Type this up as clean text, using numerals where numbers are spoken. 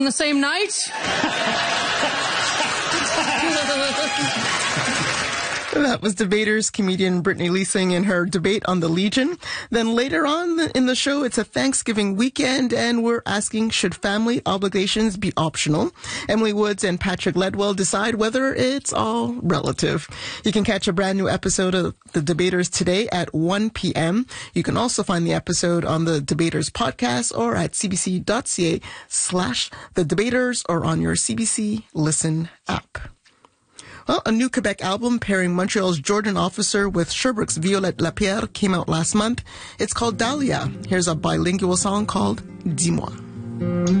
the same night? That was debaters comedian Brittany Leasing in her debate on the Legion. Then later on in the show, it's a Thanksgiving weekend, and we're asking, should family obligations be optional? Emily Woods and Patrick Ledwell decide whether it's all relative. You can catch a brand new episode of The Debaters today at 1 p.m. You can also find the episode on the Debaters podcast or at cbc.ca/The Debaters or on your CBC Listen app. Well, a new Quebec album pairing Montreal's Jordan Officer with Sherbrooke's Violette Lapierre came out last month. It's called Dahlia. Here's a bilingual song called Dis-moi.